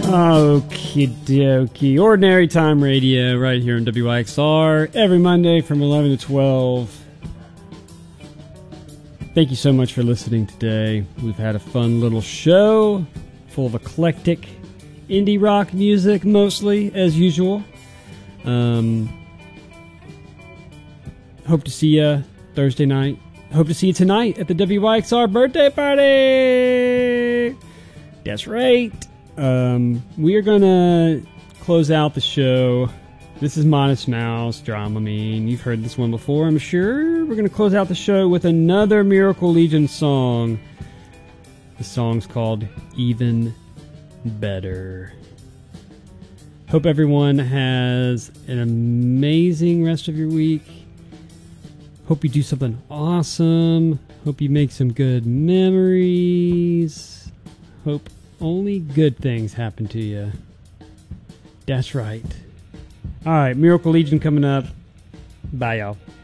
Okie dokie. Ordinary Time Radio right here on WYXR every Monday from 11 to 12. Thank you so much for listening today. We've had a fun little show full of eclectic indie rock music, mostly, as usual. Hope to see you Thursday night. Hope to see you tonight at the WYXR birthday party. That's right. We are going to close out the show. This is Modest Mouse, Dramamine. You've heard this one before, I'm sure. We're going to close out the show with another Miracle Legion song. The song's called Even Better. Hope everyone has an amazing rest of your week. Hope you do something awesome. Hope you make some good memories. Hope only good things happen to you. That's right. All right, Miracle Legion coming up. Bye, y'all.